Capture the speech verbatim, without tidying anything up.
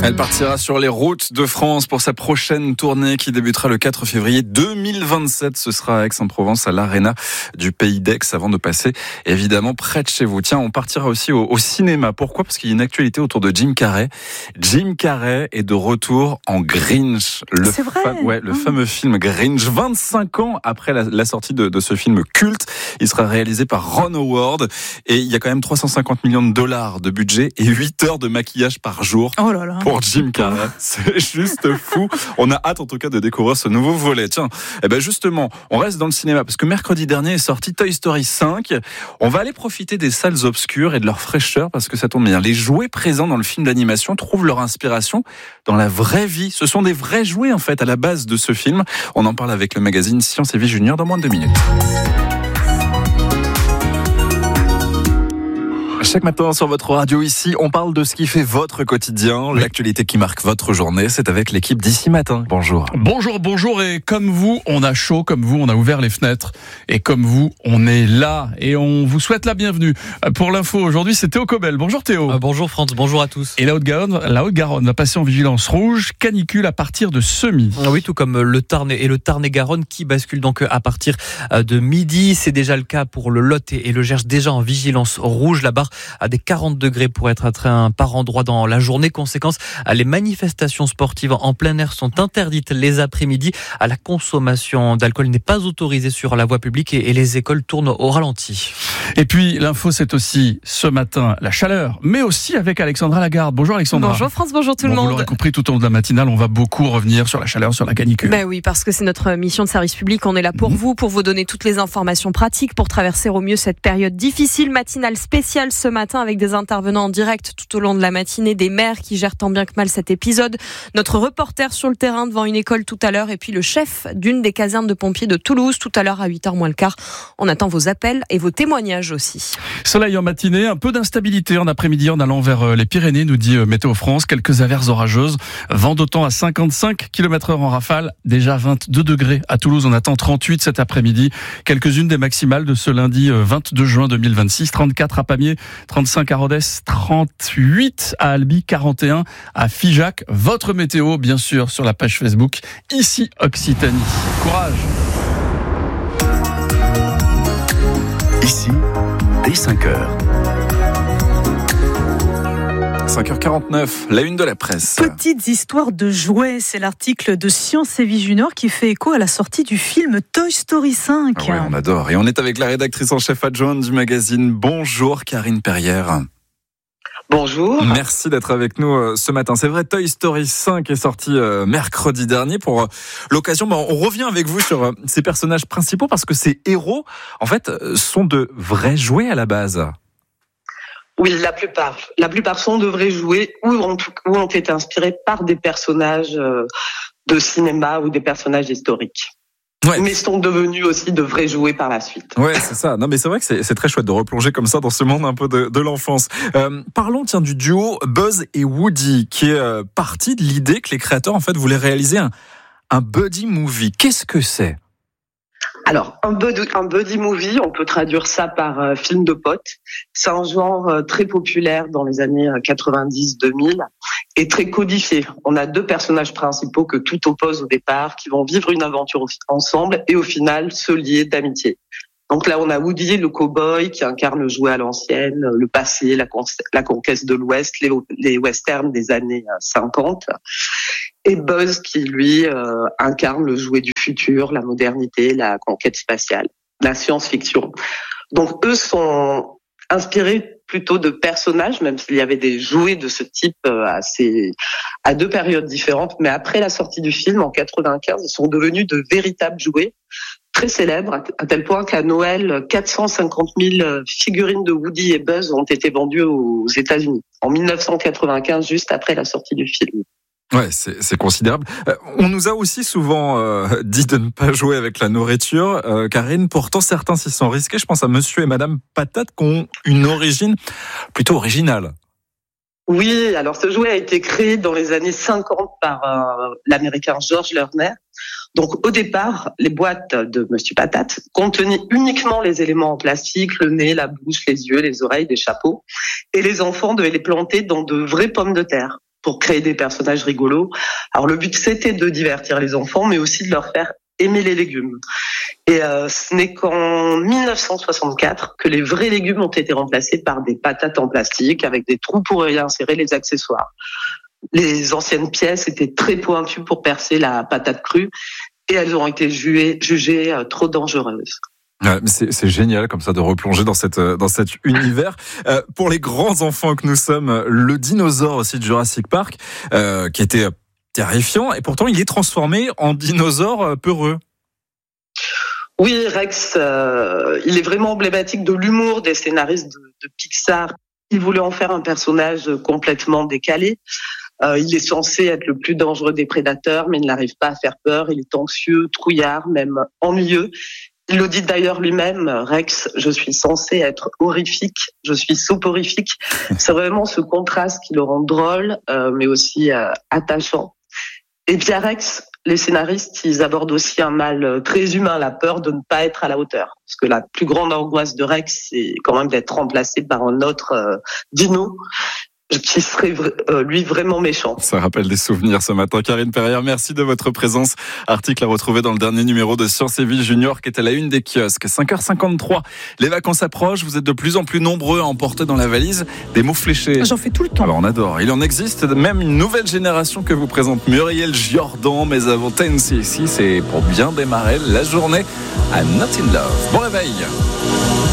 Elle partira sur les routes de France pour sa prochaine tournée qui débutera le quatre février deux mille vingt-sept. Ce sera à Aix-en-Provence, à l'Arena du Pays d'Aix, avant de passer évidemment près de chez vous. Tiens, on partira aussi au, au cinéma. Pourquoi ? Parce qu'il y a une actualité autour de Jim Carrey. Jim Carrey est de retour en Grinch. Le C'est vrai. fa- ouais, le mmh. fameux film Grinch. vingt-cinq ans après la, la sortie de, de ce film culte, il sera réalisé par Ron Howard. Et il y a quand même trois cent cinquante millions de dollars de budget et huit heures de maquillage par jour. Oh là là. Pour Jim Carrey, c'est juste fou. On a hâte en tout cas de découvrir ce nouveau volet. Tiens, eh ben justement, on reste dans le cinéma parce que mercredi dernier est sorti Toy Story cinq. On va aller profiter des salles obscures et de leur fraîcheur parce que ça tombe bien. Les jouets présents dans le film d'animation trouvent leur inspiration dans la vraie vie. Ce sont des vrais jouets en fait à la base de ce film. On en parle avec le magazine Science et Vie Junior dans moins de deux minutes. Chaque matin sur votre radio ici, on parle de ce qui fait votre quotidien, oui. L'actualité qui marque votre journée, c'est avec l'équipe d'Ici Matin. Bonjour. Bonjour, bonjour, et comme vous, on a chaud, comme vous, on a ouvert les fenêtres, et comme vous, on est là, et on vous souhaite la bienvenue. Pour l'info, aujourd'hui, c'est Théo Cobel. Bonjour Théo. Euh, bonjour France, bonjour à tous. Et la Haute-Garonne, la Haute-Garonne va passer en vigilance rouge, canicule à partir de ce midi. Oui, tout comme le Tarn et le Tarn-et-Garonne qui basculent donc à partir de midi. C'est déjà le cas pour le Lot et le Gers, déjà en vigilance rouge. La barre à des quarante degrés pour être atteint par endroit dans la journée. Conséquence, les manifestations sportives en plein air sont interdites les après-midi. La consommation d'alcool n'est pas autorisée sur la voie publique et les écoles tournent au ralenti. Et puis l'info, c'est aussi ce matin la chaleur, mais aussi avec Alexandra Lagarde. Bonjour Alexandra. Bonjour France, bonjour tout bon, le monde. Vous l'aurez compris, tout au long de la matinale, on va beaucoup revenir sur la chaleur, sur la canicule. Ben oui, parce que c'est notre mission de service public. On est là pour mmh. vous, pour vous donner toutes les informations pratiques, pour traverser au mieux cette période difficile. Matinale spéciale ce matin avec des intervenants en direct tout au long de la matinée, des maires qui gèrent tant bien que mal cet épisode, notre reporter sur le terrain devant une école tout à l'heure et puis le chef d'une des casernes de pompiers de Toulouse tout à l'heure à huit heures moins le quart. On attend vos appels et vos témoignages aussi. Soleil en matinée, un peu d'instabilité en après-midi en allant vers les Pyrénées, nous dit Météo France. Quelques averses orageuses, vent d'automne à cinquante-cinq kilomètres heure en rafale, déjà vingt-deux degrés à Toulouse, on attend trente-huit cet après-midi. Quelques-unes des maximales de ce lundi vingt-deux juin deux mille vingt-six, trente-quatre à Pamiers, trente-cinq à Rodez, trente-huit à Albi, quarante et un à Figeac. Votre météo, bien sûr, sur la page Facebook, ici Occitanie. Courage. Ici, dès cinq heures. cinq heures quarante-neuf, la une de la presse. Petites histoires de jouets, c'est l'article de Science et Vie Junior qui fait écho à la sortie du film Toy Story cinq. Ah ouais, on adore. Et on est avec la rédactrice en chef adjointe du magazine. Bonjour Karine Perrière. Bonjour. Merci d'être avec nous ce matin. C'est vrai, Toy Story cinq est sorti mercredi dernier. Pour l'occasion, on revient avec vous sur ces personnages principaux parce que ces héros, en fait, sont de vrais jouets à la base. Oui, la plupart. La plupart sont de vrais jouets ou ont, ou ont été inspirés par des personnages de cinéma ou des personnages historiques. Ouais. Mais sont devenus aussi de vrais jouets par la suite. Ouais, c'est ça. Non, mais c'est vrai que c'est, c'est très chouette de replonger comme ça dans ce monde un peu de, de l'enfance. Euh, parlons, tiens, du duo Buzz et Woody, qui est euh, parti de l'idée que les créateurs, en fait, voulaient réaliser un, un buddy movie. Qu'est-ce que c'est ? Alors, un buddy, un buddy movie, on peut traduire ça par euh, film de potes. C'est un genre euh, très populaire dans les années quatre-vingt-dix deux mille et très codifié. On a deux personnages principaux que tout oppose au départ, qui vont vivre une aventure ensemble et au final se lier d'amitié. Donc là, on a Woody, le cow-boy, qui incarne le jouet à l'ancienne, le passé, la, con- la conquête de l'Ouest, les, les westerns des années cinquante. Et Buzz, qui lui euh, incarne le jouet du futur, la modernité, la conquête spatiale, la science-fiction. Donc eux sont inspirés plutôt de personnages, même s'il y avait des jouets de ce type euh, à, ces, à deux périodes différentes. Mais après la sortie du film, en quatre-vingt-quinze, ils sont devenus de véritables jouets, très célèbres, à tel point qu'à Noël, quatre cent cinquante mille figurines de Woody et Buzz ont été vendues aux États-Unis, en dix-neuf cent quatre-vingt-quinze, juste après la sortie du film. Ouais, c'est, c'est considérable. Euh, on nous a aussi souvent euh, dit de ne pas jouer avec la nourriture, euh, Karine. Pourtant, certains s'y sont risqués. Je pense à Monsieur et Madame Patate qui ont une origine plutôt originale. Oui, alors ce jouet a été créé dans les années cinquante par euh, l'Américain George Lerner. Donc au départ, les boîtes de Monsieur Patate contenaient uniquement les éléments en plastique, le nez, la bouche, les yeux, les oreilles, des chapeaux. Et les enfants devaient les planter dans de vraies pommes de terre. pour créer des personnages rigolos. Alors le but, c'était de divertir les enfants, mais aussi de leur faire aimer les légumes. Et euh, ce n'est qu'en dix-neuf cent soixante-quatre que les vrais légumes ont été remplacés par des patates en plastique avec des trous pour y insérer les accessoires. Les anciennes pièces étaient très pointues pour percer la patate crue et elles ont été jugées, jugées euh, trop dangereuses. Ouais, c'est, c'est génial comme ça de replonger dans cette dans cet univers. Euh, pour les grands enfants que nous sommes, le dinosaure aussi de Jurassic Park, euh, qui était terrifiant, et pourtant il est transformé en dinosaure peureux. Oui, Rex, euh, il est vraiment emblématique de l'humour des scénaristes de, de Pixar. Ils voulaient en faire un personnage complètement décalé. Euh, il est censé être le plus dangereux des prédateurs, mais il n'arrive pas à faire peur. Il est anxieux, trouillard, même ennuyeux. Il le dit d'ailleurs lui-même, Rex, je suis censé être horrifique, je suis soporifique. C'est vraiment ce contraste qui le rend drôle, euh, mais aussi euh, attachant. Et puis à Rex, les scénaristes, ils abordent aussi un mal très humain, la peur de ne pas être à la hauteur. Parce que la plus grande angoisse de Rex, c'est quand même d'être remplacé par un autre euh, dino qui serait euh, lui vraiment méchant. Ça rappelle des souvenirs ce matin. Karine Perrière, merci de votre présence. Article à retrouver dans le dernier numéro de Science et Vie Junior qui est à la une des kiosques. cinq heures cinquante-trois, les vacances approchent. Vous êtes de plus en plus nombreux à emporter dans la valise des mots fléchés. J'en fais tout le temps. Alors on adore. Il en existe même une nouvelle génération que vous présente Muriel Jordan. Mais avant Tennessee, ici, c'est pour bien démarrer la journée à Not in Love. Bon réveil.